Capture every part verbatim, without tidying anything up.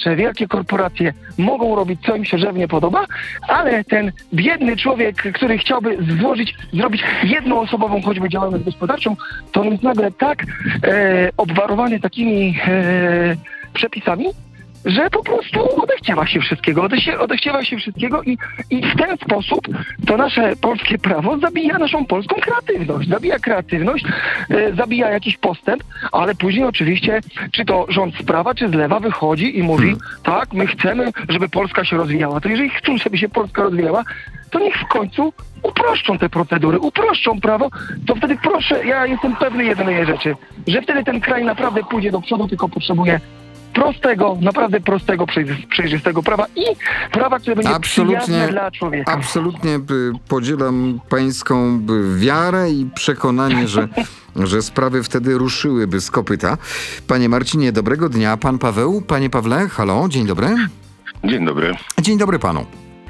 gospodarcze, wielkie korporacje mogą robić, co im się żywnie podoba, ale ten biedny człowiek, który chciałby złożyć, zrobić jednoosobową choćby działalność gospodarczą, to on jest nagle tak e, obwarowany takimi e, przepisami, że po prostu odechciewa się wszystkiego, odechcie, odechciewa się wszystkiego i, i w ten sposób to nasze polskie prawo zabija naszą polską kreatywność, zabija kreatywność, e, zabija jakiś postęp, ale później oczywiście, czy to rząd z prawa, czy z lewa wychodzi i mówi, hmm. tak, my chcemy, żeby Polska się rozwijała. To jeżeli chcą, żeby się Polska rozwijała, to niech w końcu uproszczą te procedury, uproszczą prawo, to wtedy proszę, ja jestem pewny jednej rzeczy, że wtedy ten kraj naprawdę pójdzie do przodu, tylko potrzebuje prostego, naprawdę prostego, przejrzystego prawa i prawa, które będzie przyjazne dla człowieka. Absolutnie podzielam pańską wiarę i przekonanie, że, że sprawy wtedy ruszyłyby z kopyta. Panie Marcinie, dobrego dnia. Pan Paweł, panie Pawle, halo, dzień dobry. Dzień dobry. Dzień dobry panu.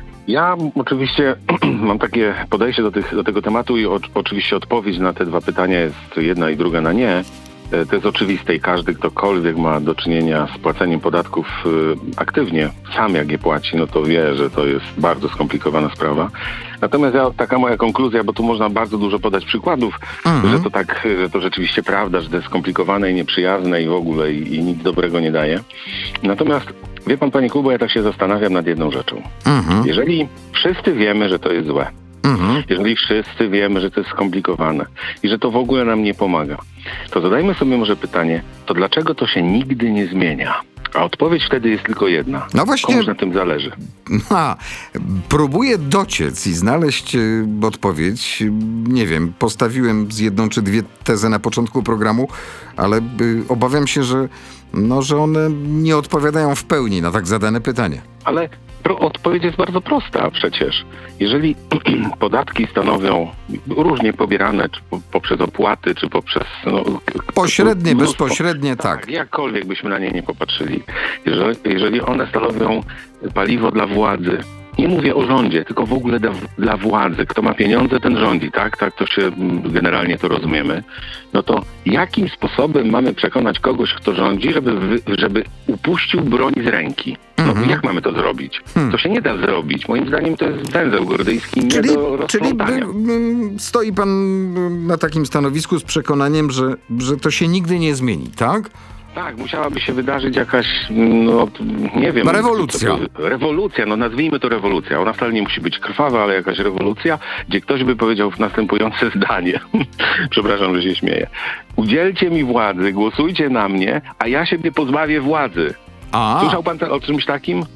Ja oczywiście mam takie podejście do, tych, do tego tematu i o, oczywiście odpowiedź na te dwa pytania jest jedna i druga na nie. To jest oczywiste i każdy, ktokolwiek ma do czynienia z płaceniem podatków aktywnie, sam jak je płaci, no to wie, że to jest bardzo skomplikowana sprawa. Natomiast ja, taka moja konkluzja, bo tu można bardzo dużo podać przykładów, mhm. że to tak, że to rzeczywiście prawda, że to jest skomplikowane i nieprzyjazne i w ogóle i, i nic dobrego nie daje. Natomiast wie pan, panie Kubo, ja tak się zastanawiam nad jedną rzeczą. Mhm. Jeżeli wszyscy wiemy, że to jest złe, Mhm. jeżeli wszyscy wiemy, że to jest skomplikowane i że to w ogóle nam nie pomaga, to zadajmy sobie może pytanie, to dlaczego to się nigdy nie zmienia? A odpowiedź wtedy jest tylko jedna. No właśnie. Komuś na tym zależy. A, próbuję dociec i znaleźć y, odpowiedź. Nie wiem, postawiłem z jedną czy dwie tezy na początku programu, ale y, obawiam się, że, no, że one nie odpowiadają w pełni na tak zadane pytanie. Ale pro, odpowiedź jest bardzo prosta przecież. Jeżeli podatki stanowią różnie pobierane, czy po, poprzez opłaty, czy poprzez... No, pośrednie, mnóstwo, bezpośrednie, tak. tak. Jakkolwiek byśmy na nie nie popatrzyli. Jeżeli, jeżeli one stanowią paliwo dla władzy, nie mówię o rządzie, tylko w ogóle dla, dla władzy. Kto ma pieniądze, ten rządzi, tak? Tak to się generalnie to rozumiemy. No to jakim sposobem mamy przekonać kogoś, kto rządzi, żeby, wy, żeby upuścił broń z ręki? No mm-hmm. jak mamy to zrobić? Hmm. To się nie da zrobić. Moim zdaniem to jest węzeł gordyjski nie czyli, do rozplątania. Czyli y, stoi pan na takim stanowisku z przekonaniem, że, że to się nigdy nie zmieni, tak? Tak, musiałaby się wydarzyć jakaś, no nie wiem... Rewolucja. To, rewolucja, no nazwijmy to rewolucja. Ona wcale nie musi być krwawa, ale jakaś rewolucja, gdzie ktoś by powiedział następujące zdanie. Przepraszam, że się śmieję. Udzielcie mi władzy, głosujcie na mnie, a ja siebie pozbawię władzy. A. Słyszał pan o czymś takim?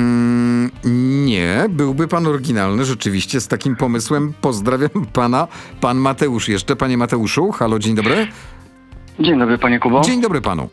Mm, nie, byłby pan oryginalny rzeczywiście z takim pomysłem. Pozdrawiam pana, pan Mateusz jeszcze. Panie Mateuszu, halo, dzień dobry. Dzień dobry, panie Kubo. Dzień dobry panu.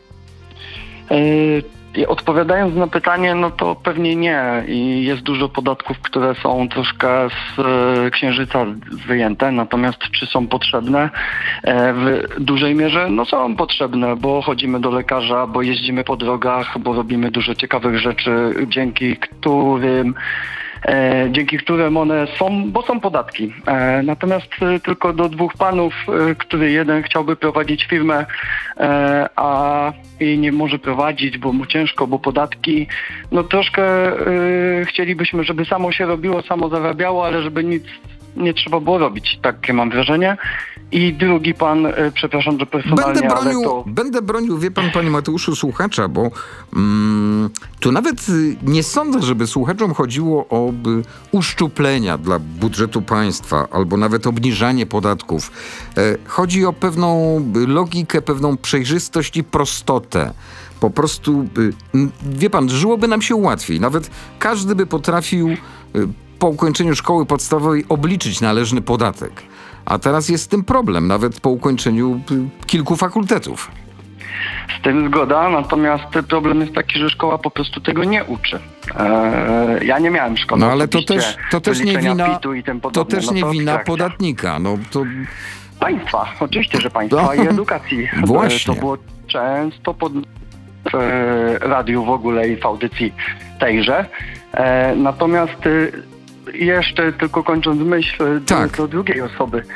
Yy, odpowiadając na pytanie, no to pewnie nie. I jest dużo podatków, które są troszkę z e, księżyca wyjęte. Natomiast czy są potrzebne? E, w dużej mierze no są potrzebne, bo chodzimy do lekarza, bo jeździmy po drogach, bo robimy dużo ciekawych rzeczy, dzięki którym E, dzięki którym one są, bo są podatki. E, natomiast e, tylko do dwóch panów, e, który jeden chciałby prowadzić firmę, e, a jej nie może prowadzić, bo mu ciężko, bo podatki, no troszkę e, chcielibyśmy, żeby samo się robiło, samo zarabiało, ale żeby nic nie trzeba było robić. Takie mam wrażenie. I drugi pan, e, przepraszam, że personalnie, będę bronił, ale to... Będę bronił, wie pan, panie Mateuszu, słuchacza, bo mm, tu nawet nie sądzę, żeby słuchaczom chodziło o by, uszczuplenia dla budżetu państwa albo nawet obniżanie podatków. E, chodzi o pewną logikę, pewną przejrzystość i prostotę. Po prostu, y, wie pan, żyłoby nam się łatwiej. Nawet każdy by potrafił y, po ukończeniu szkoły podstawowej obliczyć należny podatek. A teraz jest z tym problem, nawet po ukończeniu y, kilku fakultetów. Z tym zgoda, natomiast problem jest taki, że szkoła po prostu tego nie uczy. Eee, ja nie miałem szkoły. No ale to też, to też nie wina, to też nie no to wina podatnika. No to... Państwa, oczywiście, że państwa i edukacji. Właśnie. To było często pod w radiu w ogóle i w audycji tejże. E, natomiast y, jeszcze tylko kończąc myśl tak. do, do drugiej osoby.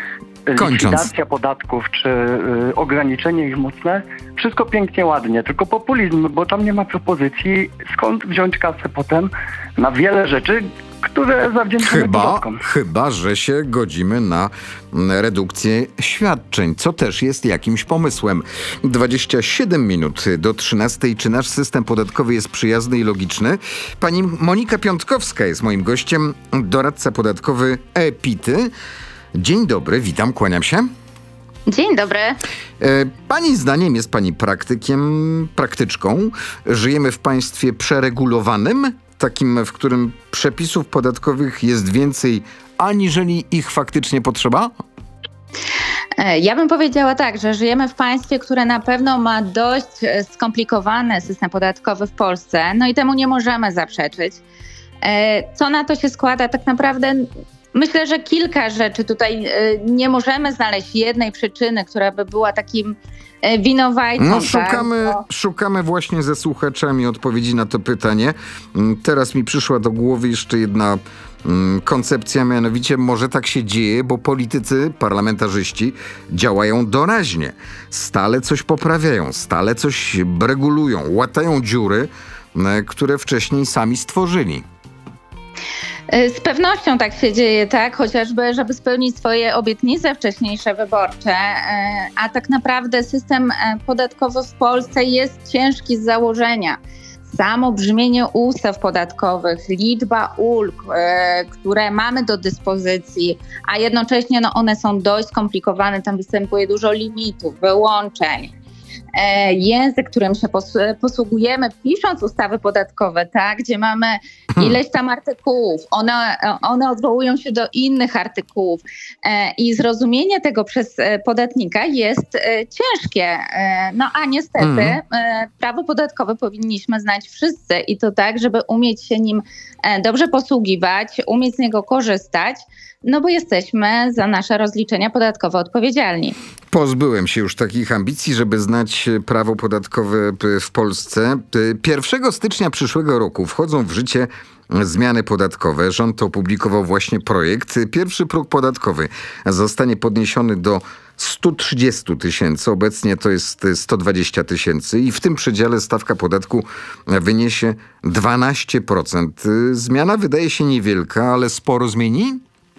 Kończąc. likwidacja podatków czy y, ograniczenie ich mocne, wszystko pięknie, ładnie, tylko populizm, bo tam nie ma propozycji, skąd wziąć kasę potem na wiele rzeczy, które zawdzięczamy Chyba, podatkom. chyba, że się godzimy na redukcję świadczeń, co też jest jakimś pomysłem. dwadzieścia siedem minut do trzynastej. Czy nasz system podatkowy jest przyjazny i logiczny? Pani Monika Piątkowska jest moim gościem, doradca podatkowy ePIT-y. Dzień dobry, witam, kłaniam się. Dzień dobry. E, Pani zdaniem jest pani praktykiem, praktyczką. Żyjemy w państwie przeregulowanym, takim, w którym przepisów podatkowych jest więcej, aniżeli ich faktycznie potrzeba? Ja bym powiedziała tak, że żyjemy w państwie, które na pewno ma dość skomplikowany system podatkowy w Polsce, no i temu nie możemy zaprzeczyć. Co na to się składa? Tak naprawdę myślę, że kilka rzeczy. Tutaj nie możemy znaleźć jednej przyczyny, która by była takim winowajcą. No szukamy, tak? Bo... szukamy właśnie ze słuchaczami odpowiedzi na to pytanie. Teraz mi przyszła do głowy jeszcze jedna mm, koncepcja, mianowicie może tak się dzieje, bo politycy, parlamentarzyści działają doraźnie. Stale coś poprawiają, stale coś regulują, łatają dziury, które wcześniej sami stworzyli. Z pewnością tak się dzieje, tak? Chociażby, żeby spełnić swoje obietnice wcześniejsze wyborcze, a tak naprawdę system podatkowy w Polsce jest ciężki z założenia. Samo brzmienie ustaw podatkowych, liczba ulg, które mamy do dyspozycji, a jednocześnie no, one są dość skomplikowane, tam występuje dużo limitów, wyłączeń. Język, którym się posługujemy, pisząc ustawy podatkowe, tak, gdzie mamy ileś tam artykułów, one, one odwołują się do innych artykułów i zrozumienie tego przez podatnika jest ciężkie. No a niestety mm. prawo podatkowe powinniśmy znać wszyscy i to tak, żeby umieć się nim dobrze posługiwać, umieć z niego korzystać, no bo jesteśmy za nasze rozliczenia podatkowe odpowiedzialni. Pozbyłem się już takich ambicji, żeby znać prawo podatkowe w Polsce. pierwszego stycznia przyszłego roku wchodzą w życie zmiany podatkowe. Rząd opublikował właśnie projekt. Pierwszy próg podatkowy zostanie podniesiony do sto trzydzieści tysięcy. Obecnie to jest sto dwadzieścia tysięcy i w tym przedziale stawka podatku wyniesie dwanaście procent. Zmiana wydaje się niewielka, ale sporo zmieni?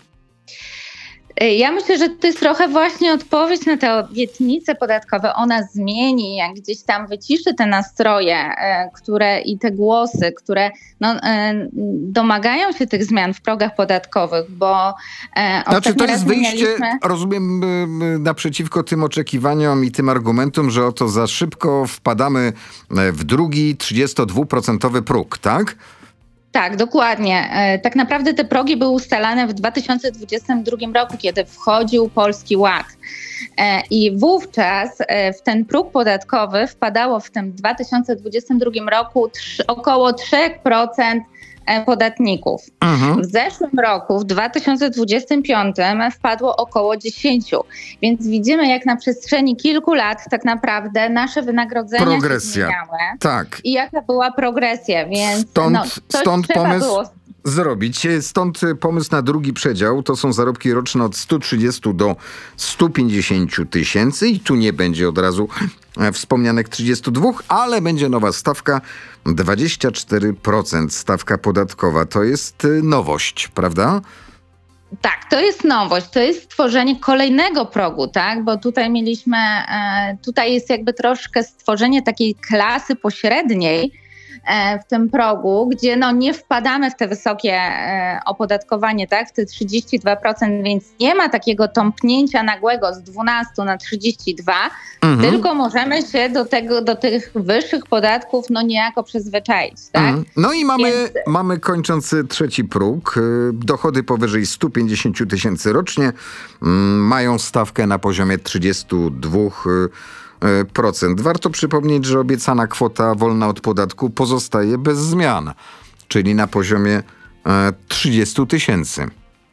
Ja myślę, że to jest trochę właśnie odpowiedź na te obietnice podatkowe. Ona zmieni, jak gdzieś tam wyciszy te nastroje które i te głosy, które no, domagają się tych zmian w progach podatkowych, bo Znaczy to jest wyjście, mieliśmy... rozumiem, naprzeciwko tym oczekiwaniom i tym argumentom, że oto za szybko wpadamy w drugi trzydziestodwuprocentowy próg, tak? Tak, dokładnie. Tak naprawdę te progi były ustalane w dwa tysiące dwudziestym drugim roku, kiedy wchodził Polski Ład. I wówczas w ten próg podatkowy wpadało w tym dwa tysiące dwudziestym drugim roku około trzy procent podatników. Mhm. W zeszłym roku, w dwa tysiące dwudziestym piątym wpadło około dziesięć. Więc widzimy, jak na przestrzeni kilku lat tak naprawdę nasze wynagrodzenia progresja. się zmieniały. Tak. I jaka była progresja, więc stąd, no, stąd pomysł było zrobić. Stąd pomysł na drugi przedział. To są zarobki roczne od stu trzydziestu do stu pięćdziesięciu tysięcy i tu nie będzie od razu wspomnianych trzydziestu dwóch, ale będzie nowa stawka dwadzieścia cztery procent stawka podatkowa. To jest nowość, prawda? Tak, to jest nowość, to jest stworzenie kolejnego progu, tak, bo tutaj mieliśmy, tutaj jest jakby troszkę stworzenie takiej klasy pośredniej w tym progu, gdzie no nie wpadamy w te wysokie opodatkowanie, tak, w te trzydzieści dwa procent, więc nie ma takiego tąpnięcia nagłego z dwunastu na trzydzieści dwa, mhm. tylko możemy się do tego, do tych wyższych podatków no niejako przyzwyczaić, tak? Mhm. No i mamy, więc... mamy kończąc trzeci próg, dochody powyżej stu pięćdziesięciu tysięcy rocznie mają stawkę na poziomie trzydziestu dwóch procent. Warto przypomnieć, że obiecana kwota wolna od podatku pozostaje bez zmian, czyli na poziomie trzydziestu tysięcy.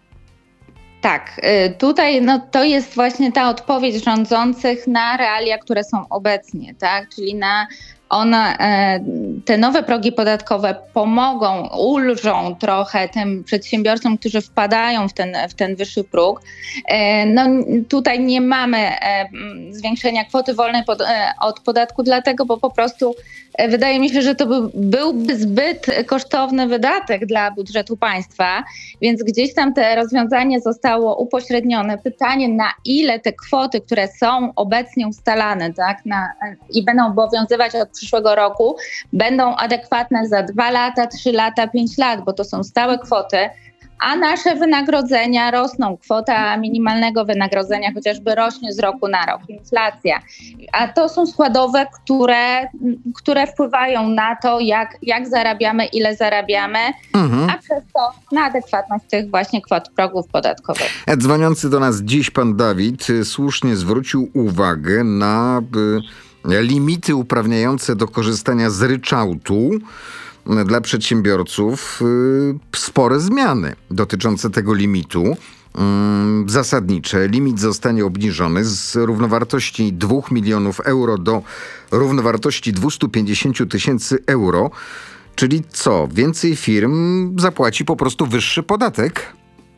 Tak, tutaj no, to jest właśnie ta odpowiedź rządzących na realia, które są obecnie, tak? Czyli na one, te nowe progi podatkowe pomogą, ulżą trochę tym przedsiębiorcom, którzy wpadają w ten, w ten wyższy próg. No, tutaj nie mamy zwiększenia kwoty wolnej pod, od podatku, dlatego, bo po prostu wydaje mi się, że to by, byłby zbyt kosztowny wydatek dla budżetu państwa, więc gdzieś tam te rozwiązanie zostało upośrednione. Pytanie, na ile te kwoty, które są obecnie ustalane, tak, na, i będą obowiązywać od przyszłego roku, będą adekwatne za dwa lata, trzy lata, pięć lat, bo to są stałe kwoty, a nasze wynagrodzenia rosną. Kwota minimalnego wynagrodzenia chociażby rośnie z roku na rok, inflacja. A to są składowe, które, które wpływają na to, jak, jak zarabiamy, ile zarabiamy, mhm. a przez to na adekwatność tych właśnie kwot progów podatkowych. Dzwoniący do nas dziś pan Dawid słusznie zwrócił uwagę na y, limity uprawniające do korzystania z ryczałtu dla przedsiębiorców. Y, spore zmiany dotyczące tego limitu. Y, zasadnicze. Limit zostanie obniżony z równowartości dwóch milionów euro do równowartości dwieście pięćdziesiąt tysięcy euro. Czyli co? Więcej firm zapłaci po prostu wyższy podatek?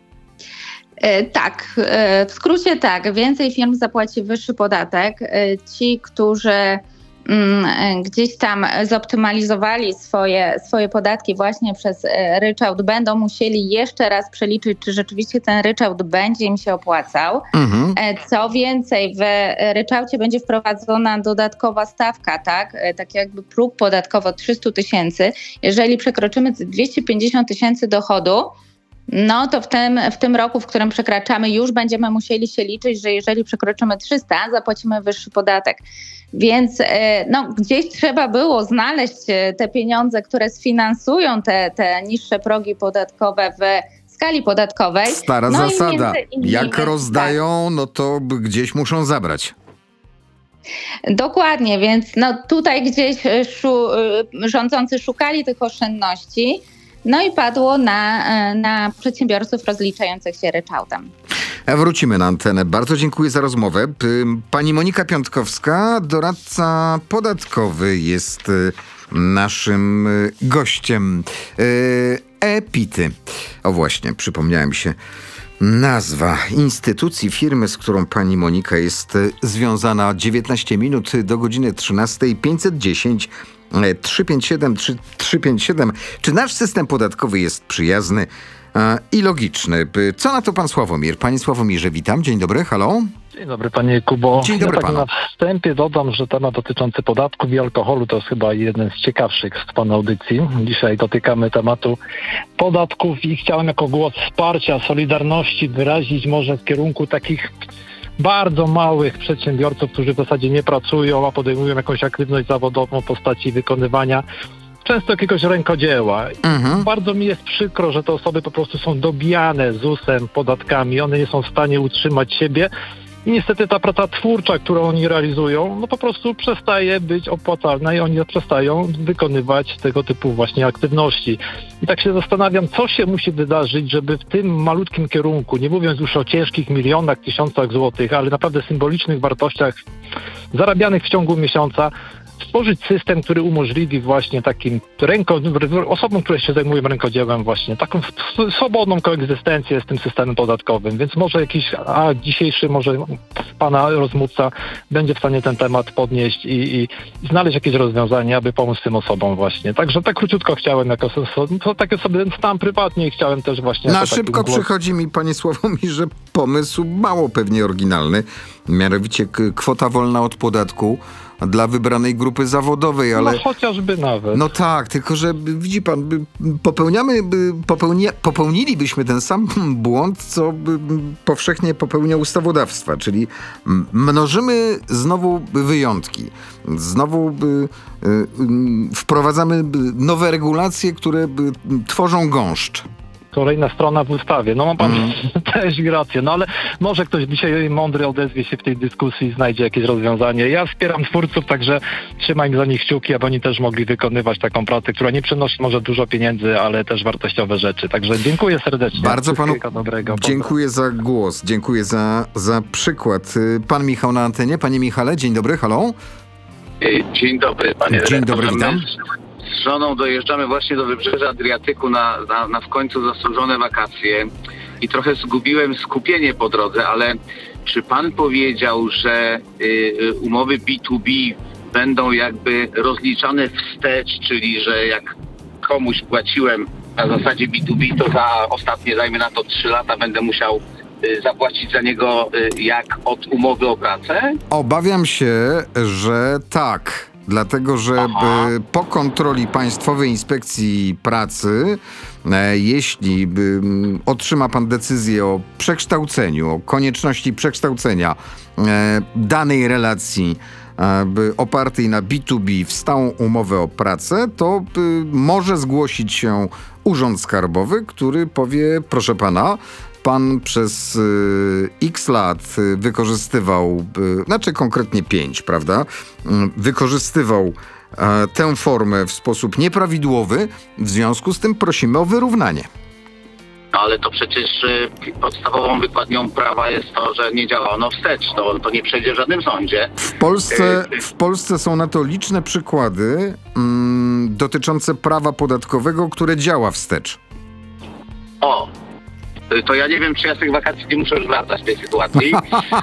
Tak, w skrócie tak. Więcej firm zapłaci wyższy podatek. Ci, którzy gdzieś tam zoptymalizowali swoje, swoje podatki właśnie przez ryczałt, będą musieli jeszcze raz przeliczyć, czy rzeczywiście ten ryczałt będzie im się opłacał. Mhm. Co więcej, w ryczałcie będzie wprowadzona dodatkowa stawka, tak, tak jakby próg podatkowy trzysta tysięcy. Jeżeli przekroczymy dwieście pięćdziesiąt tysięcy dochodu, no to w tym, w tym roku, w którym przekraczamy, już będziemy musieli się liczyć, że jeżeli przekroczymy trzysta, zapłacimy wyższy podatek. Więc no, gdzieś trzeba było znaleźć te pieniądze, które sfinansują te, te niższe progi podatkowe w skali podatkowej. Stara no zasada. Innymi, Jak rozdają, tak. no to gdzieś muszą zabrać. Dokładnie, więc no, tutaj gdzieś szu, rządzący szukali tych oszczędności. No i padło na, na przedsiębiorców rozliczających się ryczałtem. Wrócimy na antenę. Bardzo dziękuję za rozmowę. Pani Monika Piątkowska, doradca podatkowy, jest naszym gościem. E-Pity. O właśnie, przypomniała mi się nazwa instytucji, firmy, z którą pani Monika jest związana. dziewiętnaście minut do godziny trzynastej. pięćset dziesięć trzysta pięćdziesiąt siedem trzysta pięćdziesiąt siedem. Czy nasz system podatkowy jest przyjazny e, i logiczny? Co na to pan Sławomir? Panie Sławomirze, witam. Dzień dobry, halo. Dzień dobry panie Kubo. Dzień dobry ja tak panu. Na wstępie dodam, że temat dotyczący podatków i alkoholu to jest chyba jeden z ciekawszych z pana audycji. Dzisiaj dotykamy tematu podatków i chciałem jako głos wsparcia, solidarności wyrazić może w kierunku takich bardzo małych przedsiębiorców, którzy w zasadzie nie pracują, a podejmują jakąś aktywność zawodową w postaci wykonywania często jakiegoś rękodzieła. Mhm. Bardzo mi jest przykro, że te osoby po prostu są dobijane zusem, podatkami, one nie są w stanie utrzymać siebie i niestety ta praca twórcza, którą oni realizują, no po prostu przestaje być opłacalna i oni przestają wykonywać tego typu właśnie aktywności. I tak się zastanawiam, co się musi wydarzyć, żeby w tym malutkim kierunku, nie mówiąc już o ciężkich milionach, tysiącach złotych, ale naprawdę symbolicznych wartościach zarabianych w ciągu miesiąca, stworzyć system, który umożliwi właśnie takim ręko, osobom, które się zajmują rękodziełem właśnie, taką swobodną koegzystencję z tym systemem podatkowym. Więc może jakiś, a dzisiejszy może pana rozmówca będzie w stanie ten temat podnieść i, i znaleźć jakieś rozwiązanie, aby pomóc tym osobom właśnie. Także tak króciutko chciałem, jako to takie sobie znam prywatnie i chciałem też właśnie... Na szybko głos... przychodzi mi, panie Sławomirze, pomysł mało pewnie oryginalny, mianowicie kwota wolna od podatku dla wybranej grupy zawodowej, ale... No chociażby nawet. No tak, tylko że widzi pan, popełniamy, popełnia, popełnilibyśmy ten sam błąd, co powszechnie popełnia ustawodawstwa, czyli mnożymy znowu wyjątki. Znowu wprowadzamy nowe regulacje, które tworzą gąszcz. Kolejna strona w ustawie. No ma pan mm. też rację, no ale może ktoś dzisiaj mądry odezwie się w tej dyskusji i znajdzie jakieś rozwiązanie. Ja wspieram twórców, także trzymam za nich kciuki, aby oni też mogli wykonywać taką pracę, która nie przynosi może dużo pieniędzy, ale też wartościowe rzeczy. Także dziękuję serdecznie. Bardzo panu dobrego. Dziękuję za głos, dziękuję za, za przykład. Pan Michał na antenie. Panie Michale, dzień dobry, halo. Dzień dobry, panie Dzień dobry, redaktorze. witam. My Z żoną dojeżdżamy właśnie do wybrzeża Adriatyku na, na, na w końcu zasłużone wakacje i trochę zgubiłem skupienie po drodze, ale czy pan powiedział, że y, y, umowy B dwa B będą jakby rozliczane wstecz, czyli że jak komuś płaciłem na zasadzie B dwa B, to za ostatnie, dajmy na to trzy lata będę musiał y, zapłacić za niego y, jak od umowy o pracę? Obawiam się, że tak. Dlatego, że Aha. y, po kontroli Państwowej Inspekcji Pracy, e, jeśli by, m, otrzyma pan decyzję o przekształceniu, o konieczności przekształcenia e, danej relacji e, by opartej na B dwa B w stałą umowę o pracę, to y, może zgłosić się Urząd Skarbowy, który powie, proszę pana, pan przez y, x lat y, wykorzystywał, y, znaczy konkretnie pięć, prawda? Y, wykorzystywał e, tę formę w sposób nieprawidłowy, w związku z tym prosimy o wyrównanie. No ale to przecież y, podstawową wykładnią prawa jest to, że nie działa ono wstecz. To, to nie przejdzie w żadnym sądzie. W Polsce, w Polsce są na to liczne przykłady mm, dotyczące prawa podatkowego, które działa wstecz. O, y, to ja nie wiem, czy ja z tych wakacji nie muszę już wracać w tej sytuacji.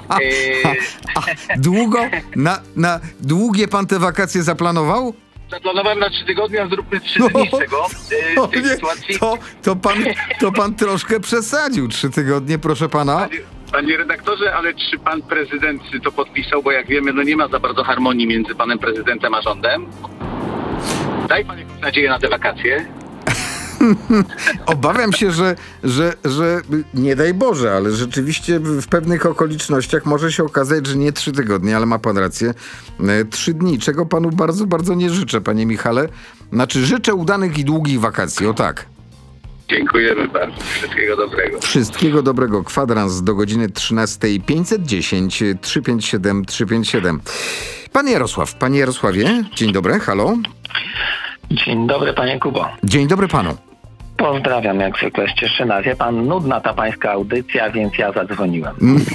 Y, Długo? Na, na długie pan te wakacje zaplanował? Zaplanowałem na trzy tygodnie, a zróbmy trzy dni z tego. Y, O w tej nie, sytuacji. to, to, pan, to pan troszkę przesadził. Trzy tygodnie, proszę pana. Panie, panie redaktorze, ale czy pan prezydent to podpisał, bo jak wiemy, no nie ma za bardzo harmonii między panem prezydentem a rządem. Daj pan jakąś nadzieję na te wakacje. Obawiam się, że, że, że nie daj Boże, ale rzeczywiście w pewnych okolicznościach może się okazać, że nie trzy tygodnie, ale ma pan rację, e, trzy dni, czego panu bardzo, bardzo nie życzę, panie Michale. Znaczy życzę udanych i długich wakacji, o tak. Dziękujemy bardzo. Wszystkiego dobrego. Wszystkiego dobrego. Kwadrans do godziny trzynastej. pięćset dziesięć trzysta pięćdziesiąt siedem trzysta pięćdziesiąt siedem. Pan Jarosław. Panie Jarosławie, dzień dobry, halo. Dzień dobry, panie Kubo. Dzień dobry panu. Pozdrawiam jak zwykle z Cieszyna. Wie pan, nudna ta pańska audycja, więc ja zadzwoniłem.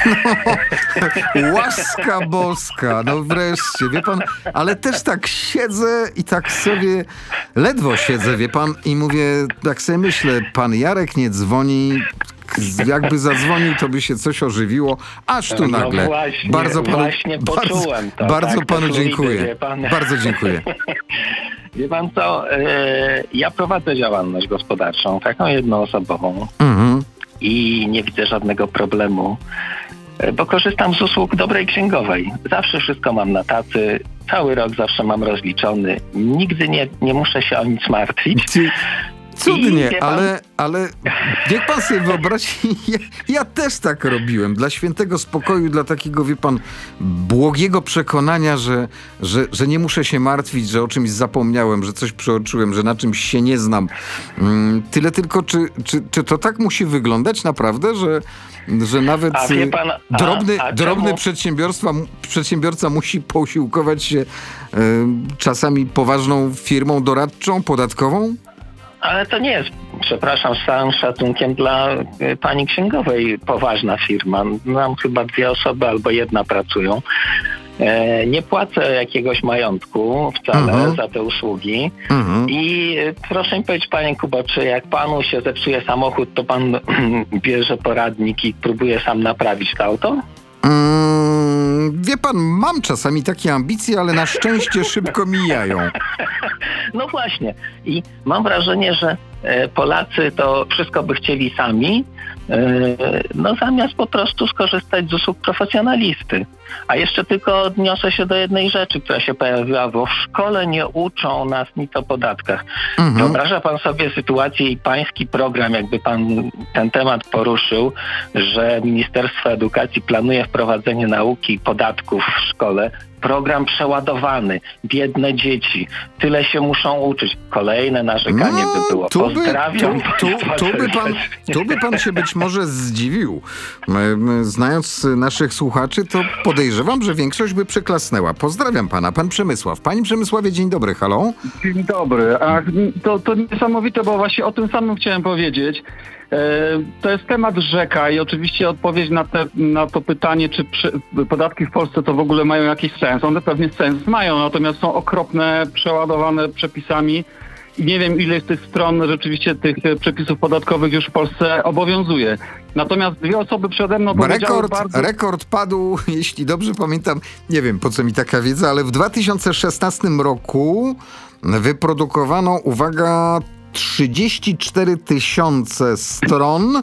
Łaska boska, no wreszcie, wie pan, ale też tak siedzę i tak sobie, ledwo siedzę, wie pan, i mówię, tak sobie myślę, pan Jarek nie dzwoni, jakby zadzwonił, to by się coś ożywiło, aż tu No nagle. właśnie, bardzo panu, właśnie poczułem to. Bardzo tak, panu te dziękuję. fluidy, wie pan. Bardzo dziękuję. Wie pan co, e, ja prowadzę działalność gospodarczą, taką jednoosobową Mhm. i nie widzę żadnego problemu, e, bo korzystam z usług dobrej księgowej. Zawsze wszystko mam na tacy, cały rok zawsze mam rozliczony, nigdy nie, nie muszę się o nic martwić. Ty, I cudnie, wie pan- ale, ale niech pan sobie wyobrazi, ja, ja też tak robiłem. Dla świętego spokoju, dla takiego, wie pan, błogiego przekonania, że, że, że nie muszę się martwić, że o czymś zapomniałem, że coś przeoczyłem, że na czymś się nie znam. Mm, tyle tylko, czy, czy, czy to tak musi wyglądać naprawdę, że, że nawet A wie pan, a- drobny, a drobny czemu- przedsiębiorstwa, przedsiębiorca musi posiłkować się y, czasami poważną firmą doradczą, podatkową? Ale to nie jest, przepraszam, z całym szacunkiem dla y, pani księgowej, poważna firma. Mam chyba dwie osoby albo jedna pracują. E, nie płacę jakiegoś majątku wcale Mhm. za te usługi. Mhm. I y, proszę mi powiedzieć, panie Kubo, czy jak panu się zepsuje samochód, to pan bierze poradnik i próbuje sam naprawić to auto? Mm, wie pan, mam czasami takie ambicje, ale na szczęście szybko mijają. No właśnie. I mam wrażenie, że e, Polacy to wszystko by chcieli sami, e, no zamiast po prostu skorzystać z usług profesjonalisty. A jeszcze tylko odniosę się do jednej rzeczy, która się pojawiła, bo w szkole nie uczą nas nic o podatkach. Mhm. Wyobraża pan sobie sytuację i pański program, jakby pan ten temat poruszył, że Ministerstwo Edukacji planuje wprowadzenie nauki i podatków w szkole. Program przeładowany, biedne dzieci, tyle się muszą uczyć. Kolejne narzekanie No, by było. tu by, Pozdrawiam. tu, tu, państwa tu, by pan, serdecznie. tu by pan się być może zdziwił. My, my, znając naszych słuchaczy, to pod, podejrzewam, że większość by przyklasnęła. Pozdrawiam pana, pan Przemysław. Panie Przemysławie, dzień dobry, halo? Dzień dobry. A to, to niesamowite, bo właśnie o tym samym chciałem powiedzieć. E, to jest temat rzeka i oczywiście odpowiedź na, te, na to pytanie, czy przy, podatki w Polsce to w ogóle mają jakiś sens. One pewnie sens mają, natomiast są okropne, przeładowane przepisami. I nie wiem, ile z tych stron rzeczywiście tych przepisów podatkowych już w Polsce obowiązuje. Natomiast dwie osoby przede mną powiedziały rekord, bardzo... rekord padł, jeśli dobrze pamiętam, nie wiem po co mi taka wiedza, ale w dwa tysiące szesnastym roku wyprodukowano, uwaga, trzydzieści cztery tysiące stron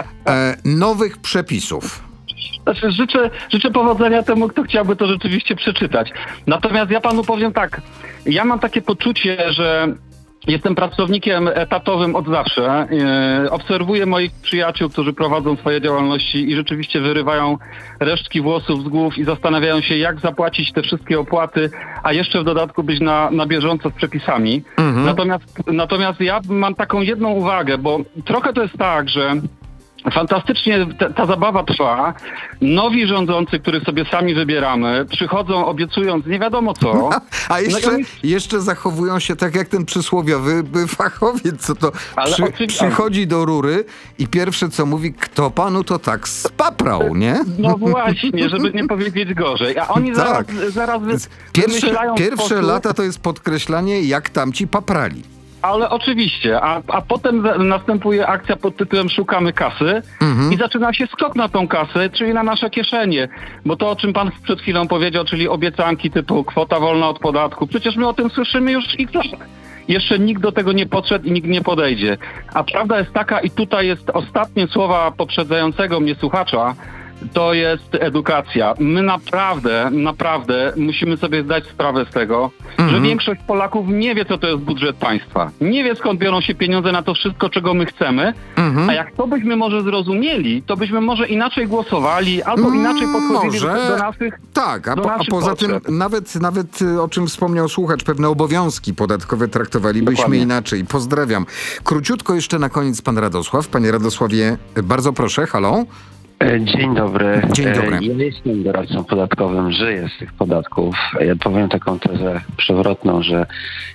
e, nowych przepisów. Znaczy, życzę, życzę powodzenia temu, kto chciałby to rzeczywiście przeczytać. Natomiast ja panu powiem tak, ja mam takie poczucie, że jestem pracownikiem etatowym od zawsze. E, obserwuję moich przyjaciół, którzy prowadzą swoje działalności i rzeczywiście wyrywają resztki włosów z głów i zastanawiają się, jak zapłacić te wszystkie opłaty, a jeszcze w dodatku być na, na bieżąco z przepisami. Mhm. Natomiast, natomiast ja mam taką jedną uwagę, bo trochę to jest tak, że fantastycznie ta, ta zabawa trwa. Nowi rządzący, których sobie sami wybieramy, przychodzą obiecując nie wiadomo co. A jeszcze, no oni... jeszcze zachowują się tak jak ten przysłowiowy fachowiec, co to przy, oczywi... przychodzi do rury i pierwsze co mówi, kto panu to tak spaprał, nie? No właśnie, żeby nie powiedzieć gorzej. A oni tak. zaraz, zaraz wy, Pierwsze, pierwsze sposób... lata to jest podkreślanie, jak tamci paprali. Ale oczywiście, a, a potem następuje akcja pod tytułem Szukamy kasy mhm. i zaczyna się skok na tą kasę, czyli na nasze kieszenie. Bo to, o czym pan przed chwilą powiedział, czyli obiecanki typu kwota wolna od podatku, przecież my o tym słyszymy już x lat. Jeszcze nikt do tego nie podszedł i nikt nie podejdzie. A prawda jest taka, i tutaj jest ostatnie słowa poprzedzającego mnie słuchacza, to jest edukacja. My naprawdę, naprawdę musimy sobie zdać sprawę z tego, mhm. że większość Polaków nie wie, co to jest budżet państwa. Nie wie, skąd biorą się pieniądze na to wszystko, czego my chcemy, mhm. a jak to byśmy może zrozumieli, to byśmy może inaczej głosowali, albo inaczej podchodzili może... do naszych Tak, a, do po, a naszych poza potrzeb. tym nawet, nawet o czym wspomniał słuchacz, pewne obowiązki podatkowe traktowalibyśmy Dokładnie. inaczej. Pozdrawiam. Króciutko jeszcze na koniec pan Radosław. Panie Radosławie, bardzo proszę, halo. Dzień dobry. Dzień dobry. Ja jestem doradcą podatkowym, żyję z tych podatków. Ja powiem taką tezę przewrotną, że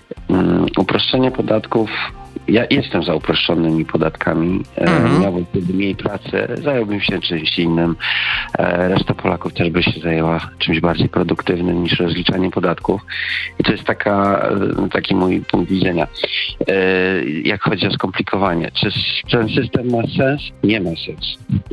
um, uproszczenie podatków, ja jestem za uproszczonymi podatkami. Mhm. Miałbym wtedy mniej pracy, zająłbym się czymś innym. Reszta Polaków też by się zajęła czymś bardziej produktywnym niż rozliczanie podatków. I to jest taka, taki mój punkt widzenia. Jak chodzi o skomplikowanie. Czy ten system ma sens? Nie ma sensu.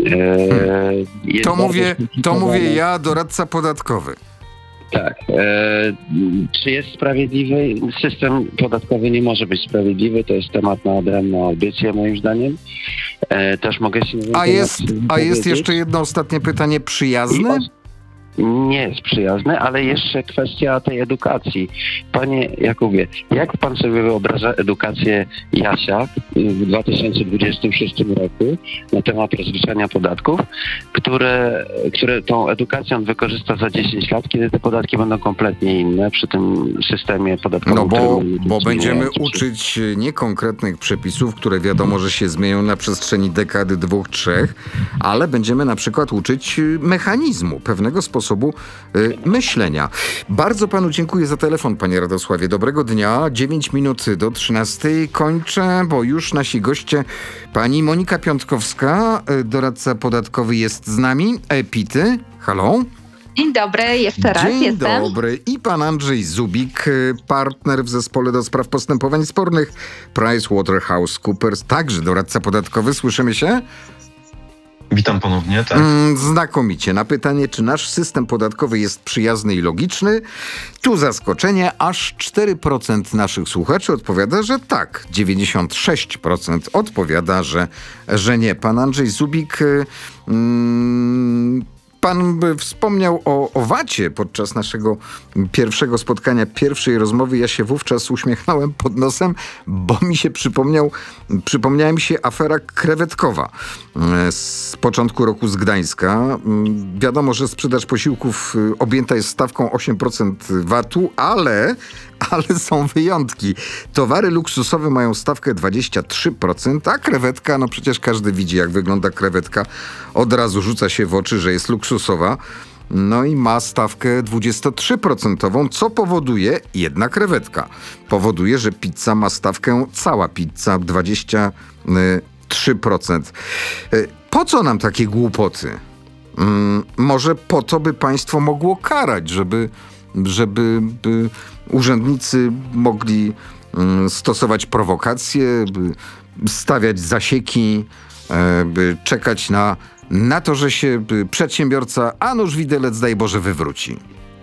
Hmm. To mówię, to mówię ja, doradca podatkowy. Tak. E, czy jest sprawiedliwy? System podatkowy nie może być sprawiedliwy. To jest temat na odrębną audycję, moim zdaniem. E, też mogę się... A jest, a jest jeszcze jedno ostatnie pytanie. Przyjazne? Nie jest przyjazny, ale jeszcze kwestia tej edukacji. Panie Jakubie, jak pan sobie wyobraża edukację Jasia w dwa tysiące dwudziestym szóstym roku na temat rozliczania podatków, które, które tą edukację on wykorzysta za dziesięć lat, kiedy te podatki będą kompletnie inne przy tym systemie podatkowym? No bo, bo będziemy uczyć nie konkretnych przepisów, które wiadomo, że się zmienią na przestrzeni dekady, dwóch, trzech, ale będziemy na przykład uczyć mechanizmu, pewnego sposobu y, myślenia. Bardzo panu dziękuję za telefon, panie Radosławie. Dobrego dnia. dziewięć minut do trzynastej. Kończę, bo już nasi goście, pani Monika Piątkowska, y, doradca podatkowy jest z nami. Epity. Halo. Dzień dobry, jeszcze raz Dzień jestem. Dzień dobry. I pan Andrzej Zubik, partner w zespole do spraw postępowań spornych PricewaterhouseCoopers, także doradca podatkowy. Słyszymy się? Witam ponownie, tak. Mm, znakomicie. Na pytanie, czy nasz system podatkowy jest przyjazny i logiczny, tu zaskoczenie, aż cztery procent naszych słuchaczy odpowiada, że tak. dziewięćdziesiąt sześć procent odpowiada, że, że nie. Pan Andrzej Zubik... Mm, Pan wspomniał o, o wacie podczas naszego pierwszego spotkania, pierwszej rozmowy. Ja się wówczas uśmiechnąłem pod nosem, bo mi się przypomniał, przypomniała mi się afera krewetkowa z początku roku z Gdańska. Wiadomo, że sprzedaż posiłków objęta jest stawką osiem procent vatu, ale... Ale są wyjątki. Towary luksusowe mają stawkę dwadzieścia trzy procent, a krewetka, no przecież każdy widzi, jak wygląda krewetka. Od razu rzuca się w oczy, że jest luksusowa. no i ma stawkę dwadzieścia trzy procent, co powoduje, jedna krewetka, powoduje, że pizza ma stawkę, cała pizza, dwadzieścia trzy procent. Po co nam takie głupoty? Hmm, może po to, by państwo mogło karać, żeby, żeby by urzędnicy mogli hmm, stosować prowokacje, by stawiać zasieki, by czekać na, na to, że się przedsiębiorca, a nuż widelec, daj Boże, wywróci.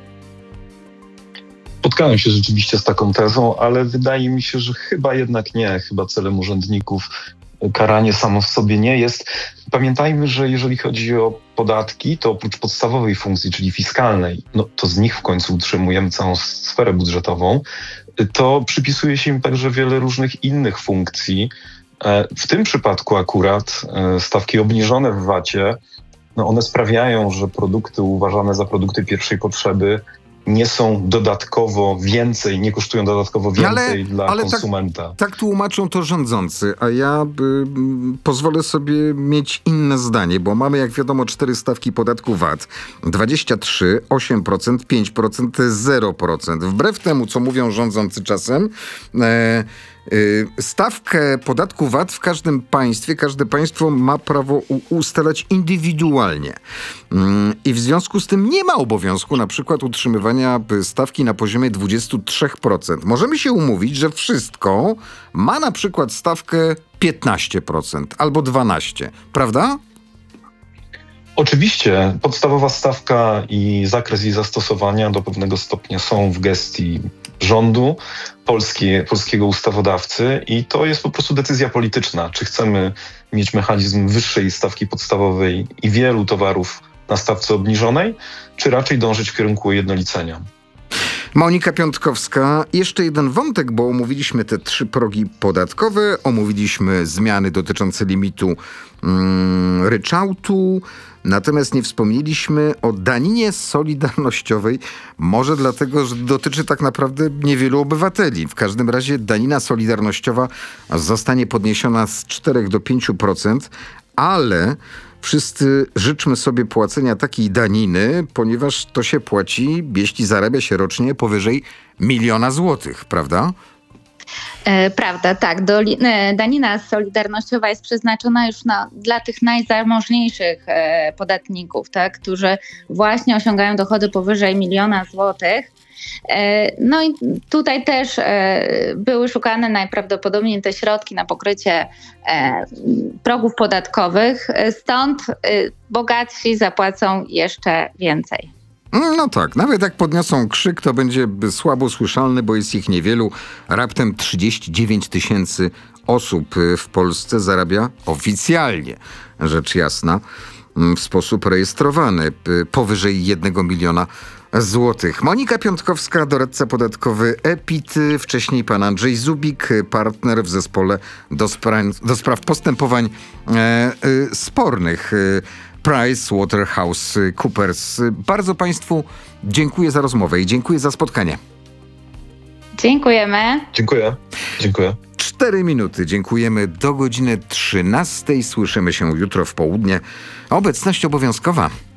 Spotkałem się rzeczywiście z taką tezą, ale wydaje mi się, że chyba jednak nie. Chyba celem urzędników karanie samo w sobie nie jest. Pamiętajmy, że jeżeli chodzi o podatki, to oprócz podstawowej funkcji, czyli fiskalnej, no to z nich w końcu utrzymujemy całą sferę budżetową, to przypisuje się im także wiele różnych innych funkcji. W tym przypadku akurat stawki obniżone w vacie, no one sprawiają, że produkty uważane za produkty pierwszej potrzeby nie są dodatkowo więcej, nie kosztują dodatkowo więcej ale, dla ale konsumenta. Tak, tak tłumaczą to rządzący, a ja y, pozwolę sobie mieć inne zdanie, bo mamy, jak wiadomo, cztery stawki podatku V A T. dwadzieścia trzy, osiem procent, pięć procent, zero procent. Wbrew temu, co mówią rządzący czasem, e, stawkę podatku V A T w każdym państwie, każde państwo ma prawo u- ustalać indywidualnie. I w związku z tym nie ma obowiązku na przykład utrzymywania stawki na poziomie dwadzieścia trzy procent. Możemy się umówić, że wszystko ma na przykład stawkę piętnaście procent albo dwanaście procent, prawda? Oczywiście podstawowa stawka i zakres jej zastosowania do pewnego stopnia są w gestii rządu, polskie, polskiego ustawodawcy i to jest po prostu decyzja polityczna. Czy chcemy mieć mechanizm wyższej stawki podstawowej i wielu towarów na stawce obniżonej, czy raczej dążyć w kierunku ujednolicenia? Monika Piątkowska, jeszcze jeden wątek, bo omówiliśmy te trzy progi podatkowe, omówiliśmy zmiany dotyczące limitu mm, ryczałtu, natomiast nie wspomnieliśmy o daninie solidarnościowej, może dlatego, że dotyczy tak naprawdę niewielu obywateli. W każdym razie danina solidarnościowa zostanie podniesiona z czterech do pięciu procent, ale wszyscy życzmy sobie płacenia takiej daniny, ponieważ to się płaci, jeśli zarabia się rocznie powyżej miliona złotych, prawda? E, prawda, tak. Do, e, danina solidarnościowa jest przeznaczona już na, dla tych najzamożniejszych e, podatników, tak, którzy właśnie osiągają dochody powyżej miliona złotych. E, no i tutaj też e, były szukane najprawdopodobniej te środki na pokrycie e, progów podatkowych, stąd e, bogatsi zapłacą jeszcze więcej. No tak, nawet jak podniosą krzyk, to będzie słabo słyszalny, bo jest ich niewielu. Raptem trzydzieści dziewięć tysięcy osób w Polsce zarabia oficjalnie, rzecz jasna, w sposób rejestrowany, powyżej jednego miliona złotych. Monika Piątkowska, doradca podatkowy E P I T, wcześniej pan Andrzej Zubik, partner w zespole do, spra- do spraw postępowań e, e, spornych. PricewaterhouseCoopers. Bardzo państwu dziękuję za rozmowę i dziękuję za spotkanie. Dziękujemy. Dziękuję. Dziękuję. Cztery minuty. Dziękujemy. Do godziny trzynastej. Słyszymy się jutro w południe. Obecność obowiązkowa.